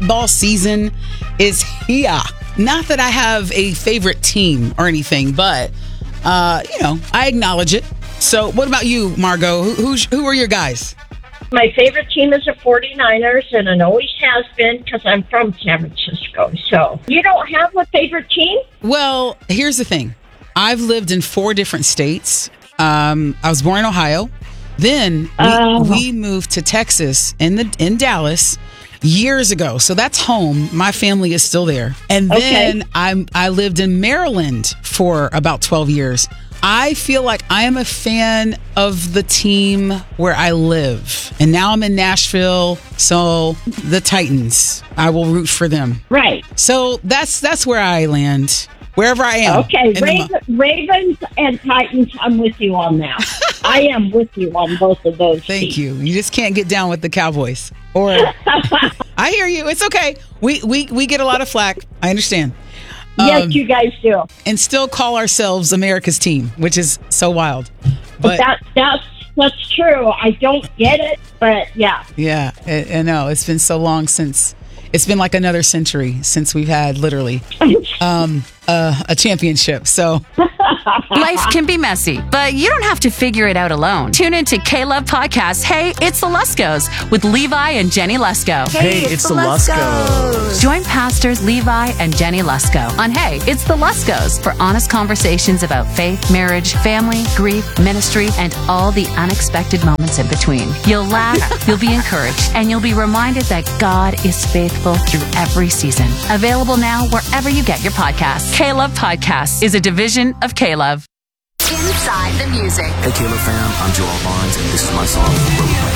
football season is here. Not that I have a favorite team or anything, but, I acknowledge it. So what about you, Margot? Who are your guys? My favorite team is the 49ers, and it always has been because I'm from San Francisco. So you don't have a favorite team? Well, here's the thing. I've lived in 4 different states. I was born in Ohio. Then we moved to Texas in Dallas years ago. So that's home. My family is still there. And then I lived in Maryland for about 12 years. I feel like I am a fan of the team where I live. And now I'm in Nashville. So the Titans, I will root for them. Right. So that's where I land. Wherever I am. Okay, Ravens and Titans, I'm with you on that. I am with you on both of those. Thank you. You just can't get down with the Cowboys. Or I hear you. It's okay. We get a lot of flack. I understand. Yes, you guys do. And still call ourselves America's team, which is so wild. But that's true. I don't get it, but yeah. Yeah, I know. It's been so long since. It's been like another century since we've had literally a championship. So life can be messy, but you don't have to figure it out alone. Tune into K-Love Podcast. Hey, it's the Luskos with Levi and Jenny Lusko. Hey, it's the Luskos. Join pastors Levi and Jenny Lusko on Hey, it's the Luskos for honest conversations about faith, marriage, family, grief, ministry, and all the unexpected moments in between. You'll laugh, you'll be encouraged, and you'll be reminded that God is faithful through every season. Available now wherever you get your podcasts. K-Love Podcast is a division of K-Love. Inside the music. Hey, K-Love fam, I'm Joel Barnes, and this is my song, Road My